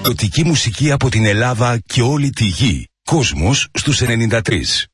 Ερωτική μουσική από την Ελλάδα και όλη τη γη. Κόσμος στους 93.